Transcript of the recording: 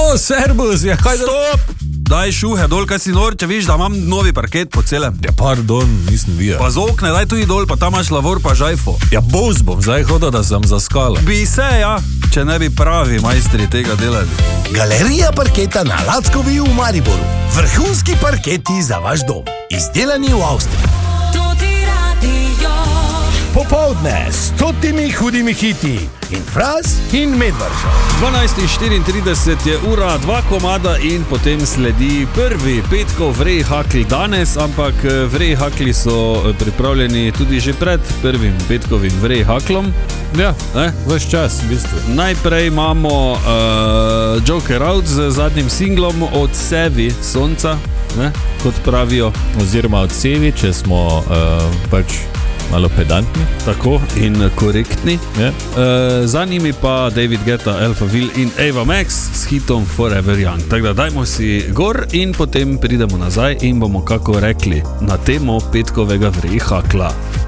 servus, ja, kaj Stop! Daj šuhe dol, kaj si nor, če viš, da imam novi parket po celem. Ja, pardon, nisem videl. Pa z okne, daj tudi dol, pa tam imaš lavor pa žajfo. Ja, boz bom zdaj hodil, da sem zaskala. Bi se, ja, če ne bi pravi majstri tega delali. Galerija parketa na Lackovi v Mariboru. Vrhunski parketi za vaš dom. Izdelani v Avstriji. Popoldne s 100 hudimi hiti in Fras in Medvrža. 12:34 je ura, 2 komada in potem sledi prvi petkov vrej hakli danes, ampak vrej hakli so pripravljeni tudi že pred prvim petkovim vrej haklom. Ja, ves čas, v bistvu. Najprej imamo Joker Out z zadnjim singlom Od sevi sonca, ne, kot pravijo. Oziroma od sevi, če smo pač malo pedantni. Tako in korektni. Ja. Za njimi pa David Guetta, Alphaville in Ava Max s hitom Forever Young. Tako da dajmo si gor in potem pridemo nazaj in bomo kako rekli na temo petkovega vrej hakla.